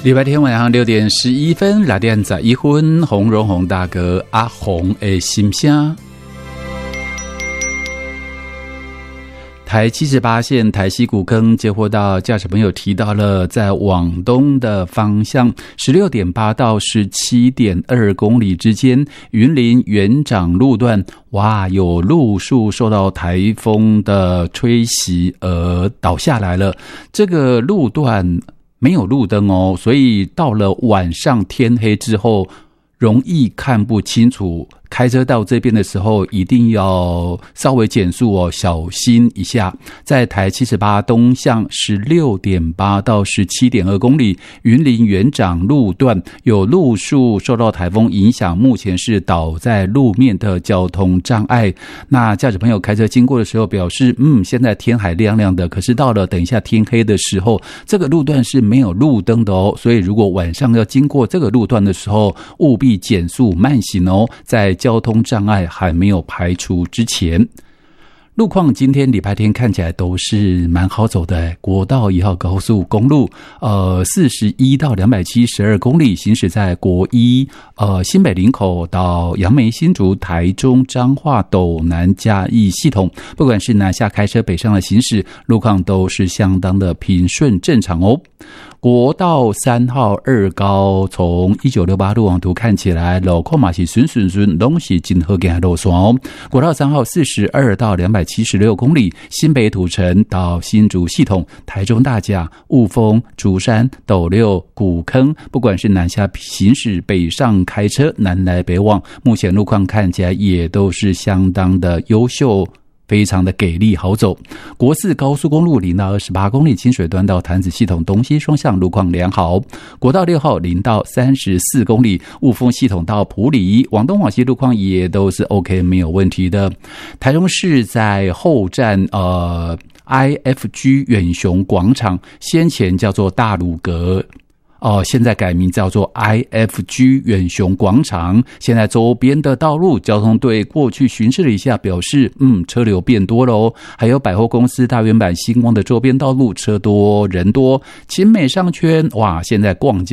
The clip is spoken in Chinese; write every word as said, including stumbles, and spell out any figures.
礼拜天晚上六点十一分，六点十一分，洪荣宏大哥阿宏的心声。台七十八线台西古坑接获到驾驶朋友提到了，在往东的方向十六点八到十七点二公里之间，云林园长路段，哇，有路树受到台风的吹袭而倒下来了。这个路段没有路灯哦，所以到了晚上天黑之后，容易看不清楚。开车到这边的时候，一定要稍微减速哦，小心一下。在台七十八东向十六点八到十七点二公里，云林园长路段有路树受到台风影响，目前是倒在路面的交通障碍。那驾驶朋友开车经过的时候表示，嗯，现在天还亮亮的，可是到了等一下天黑的时候，这个路段是没有路灯的哦，所以如果晚上要经过这个路段的时候，务必减速慢行哦，在交通障碍还没有排除之前。路况今天礼拜天看起来都是蛮好走的，国道一号高速公路，呃，四十一到两百七十二公里，行驶在国一，呃，新北林口到杨梅新竹台中彰化斗南嘉义系统，不管是南下开车北上的行驶，路况都是相当的平顺正常哦。国道三号二高从一九六八路网图看起来路况嘛是顺顺顺，都是真好的路线哦。国道三号四十二到两百七十六公里，新北土城到新竹系统，台中大甲、雾峰、竹山、斗六、古坑，不管是南下行驶北上开车，南来北往，目前路况看起来也都是相当的优秀，非常的给力好走。国四高速公路零到二十八公里，清水端到潭子系统东西双向路况良好。国道六号零到三十四公里，雾峰系统到埔里，往东往西路况也都是 OK 没有问题的。台中市在后站呃 I F G 远雄广场，先前叫做大鲁阁。哦，现在改名叫做 I F G 远雄广场。现在周边的道路交通队过去巡视了一下，表示嗯车流变多了哦。还有百货公司、大圆板、星光的周边道路车多人多。勤美商圈哇，现在逛街